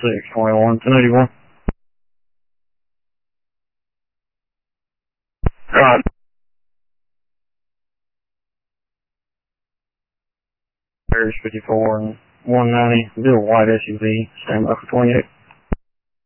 621, 1081. Right. There's 54 and 190, do a white SUV, stand by for 28.